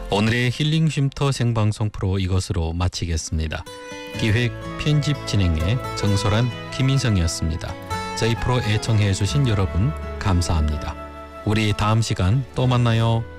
오늘의 힐링 쉼터 생방송 프로 이것으로 마치겠습니다. 기획 편집 진행의 정소란 김인성이었습니다. 저희 프로 애청해 주신 여러분 감사합니다. 우리 다음 시간 또 만나요.